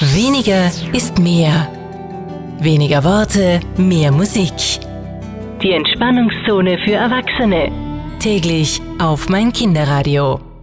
Weniger ist mehr. Weniger Worte, mehr Musik. Die Entspannungszone für Erwachsene. Täglich auf mein Kinderradio.